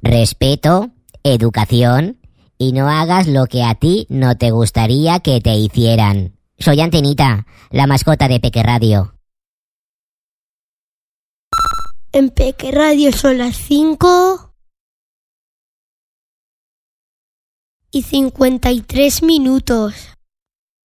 respeto, educación y no hagas lo que a ti no te gustaría que te hicieran. Soy Antenita, la mascota de Peque Radio. En Peque Radio son las 5:53.